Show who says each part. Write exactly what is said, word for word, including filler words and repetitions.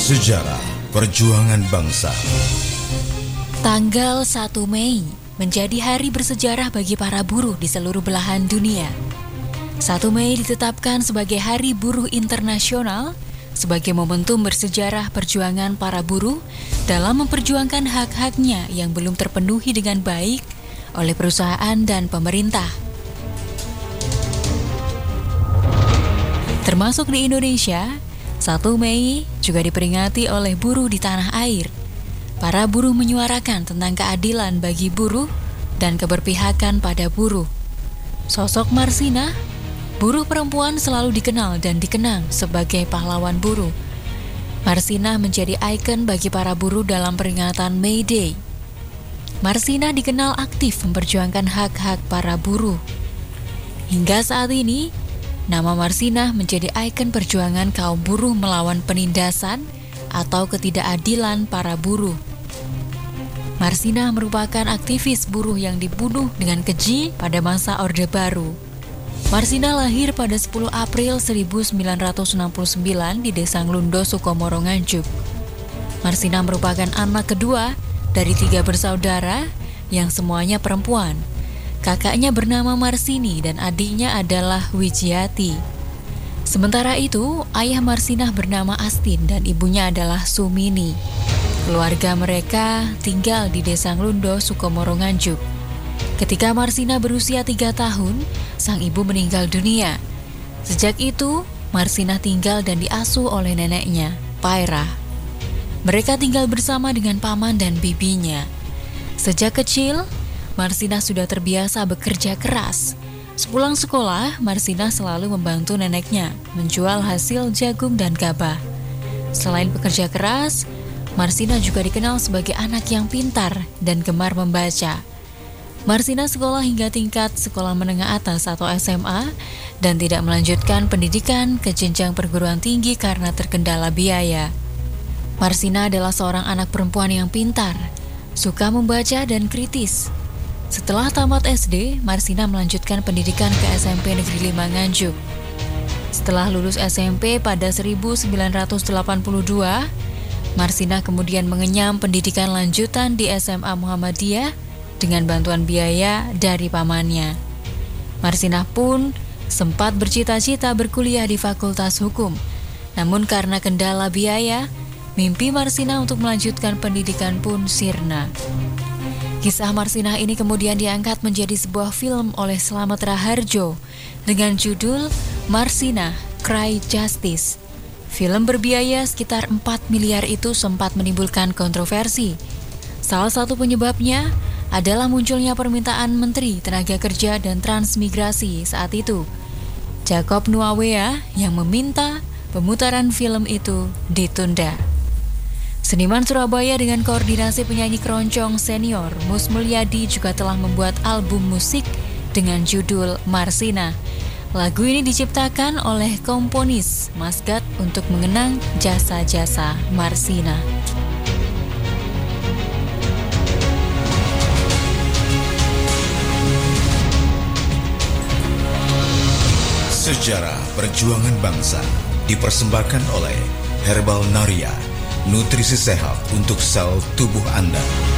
Speaker 1: Sejarah Perjuangan Bangsa.
Speaker 2: Tanggal satu Mei menjadi hari bersejarah bagi para buruh di seluruh belahan dunia. satu Mei ditetapkan sebagai Hari Buruh Internasional sebagai momentum bersejarah perjuangan para buruh dalam memperjuangkan hak-haknya yang belum terpenuhi dengan baik oleh perusahaan dan pemerintah. Termasuk di Indonesia, satu Mei juga diperingati oleh buruh di tanah air. Para buruh menyuarakan tentang keadilan bagi buruh dan keberpihakan pada buruh. Sosok Marsinah, buruh perempuan selalu dikenal dan dikenang sebagai pahlawan buruh. Marsinah menjadi ikon bagi para buruh dalam peringatan May Day. Marsinah dikenal aktif memperjuangkan hak-hak para buruh. Hingga saat ini, nama Marsinah menjadi ikon perjuangan kaum buruh melawan penindasan atau ketidakadilan para buruh. Marsinah merupakan aktivis buruh yang dibunuh dengan keji pada masa Orde Baru. Marsinah lahir pada sepuluh April seribu sembilan ratus enam puluh sembilan di Desa Nglundo, Sukomoro, Nganjuk. Marsinah merupakan anak kedua dari tiga bersaudara yang semuanya perempuan. Kakaknya bernama Marsini dan adiknya adalah Wijiati. Sementara itu, ayah Marsinah bernama Astin dan ibunya adalah Sumini. Keluarga mereka tinggal di Desa Nglundo, Sukomoro, Nganjuk. Ketika Marsinah berusia tiga tahun, sang ibu meninggal dunia. Sejak itu, Marsinah tinggal dan diasuh oleh neneknya, Pairah. Mereka tinggal bersama dengan paman dan bibinya. Sejak kecil, Marsinah sudah terbiasa bekerja keras. Sepulang sekolah, Marsinah selalu membantu neneknya menjual hasil jagung dan gabah. Selain bekerja keras, Marsinah juga dikenal sebagai anak yang pintar dan gemar membaca. Marsinah sekolah hingga tingkat sekolah menengah atas atau S M A dan tidak melanjutkan pendidikan ke jenjang perguruan tinggi karena terkendala biaya. Marsinah adalah seorang anak perempuan yang pintar, suka membaca dan kritis. Setelah tamat S D, Marsinah melanjutkan pendidikan ke S M P Negeri lima Nganjuk. Setelah lulus S M P pada seribu sembilan ratus delapan puluh dua, Marsinah kemudian mengenyam pendidikan lanjutan di S M A Muhammadiyah dengan bantuan biaya dari pamannya. Marsinah pun sempat bercita-cita berkuliah di Fakultas Hukum. Namun karena kendala biaya, mimpi Marsinah untuk melanjutkan pendidikan pun sirna. Kisah Marsinah ini kemudian diangkat menjadi sebuah film oleh Slamet Raharjo dengan judul Marsinah Cry Justice. Film berbiaya sekitar empat miliar itu sempat menimbulkan kontroversi. Salah satu penyebabnya adalah munculnya permintaan Menteri Tenaga Kerja dan Transmigrasi saat itu, Jacob Nuawea, yang meminta pemutaran film itu ditunda. Seniman Surabaya dengan koordinasi penyanyi keroncong senior Mus Mulyadi juga telah membuat album musik dengan judul Marsinah. Lagu ini diciptakan oleh komponis Masgat untuk mengenang jasa-jasa Marsinah.
Speaker 1: Sejarah Perjuangan Bangsa dipersembahkan oleh Herbal Naria, nutrisi sehat untuk sel tubuh Anda.